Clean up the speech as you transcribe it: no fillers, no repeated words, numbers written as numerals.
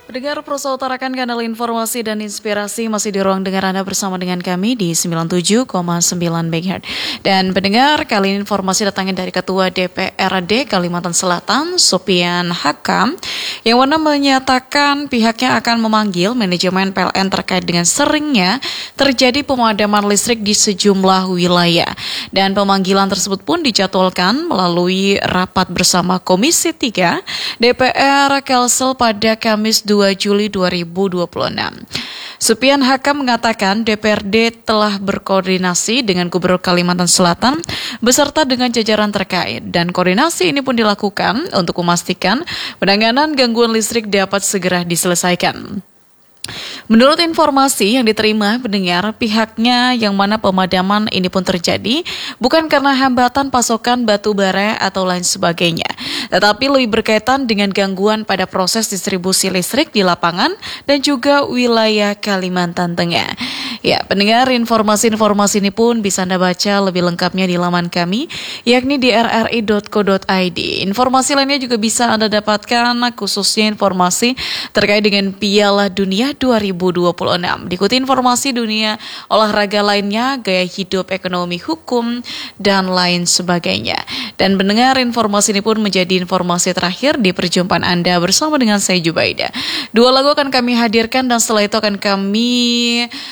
Pendengar Prosa utarakan kanal informasi dan inspirasi masih di ruang dengar Anda bersama dengan kami di 97,9 MHz. Dan pendengar, kali ini informasi datangnya dari Ketua DPRD Kalimantan Selatan, Sopian Hakam, yang mana menyatakan pihaknya akan memanggil manajemen PLN terkait dengan seringnya terjadi pemadaman listrik di sejumlah wilayah. Dan pemanggilan tersebut pun dijadwalkan melalui rapat bersama Komisi 3 DPR Kalsel pada Kamis 2 Juli 2026. Sopian Hakam mengatakan DPRD telah berkoordinasi dengan Gubernur Kalimantan Selatan beserta dengan jajaran terkait, dan koordinasi ini pun dilakukan untuk memastikan penanganan gangguan listrik dapat segera diselesaikan. Menurut informasi yang diterima pendengar, pihaknya yang mana pemadaman ini pun terjadi bukan karena hambatan pasokan batu bara atau lain sebagainya, tetapi lebih berkaitan dengan gangguan pada proses distribusi listrik di lapangan dan juga wilayah Kalimantan Tengah. Ya, pendengar, informasi-informasi ini pun bisa Anda baca lebih lengkapnya di laman kami, yakni di rri.co.id. Informasi lainnya juga bisa Anda dapatkan, khususnya informasi terkait dengan Piala Dunia 2026. Diikuti informasi dunia olahraga lainnya, gaya hidup, ekonomi, hukum, dan lain sebagainya. Dan pendengar, informasi ini pun menjadi informasi terakhir di perjumpaan Anda bersama dengan saya Jubaida. 2 lagu akan kami hadirkan dan setelah itu akan kami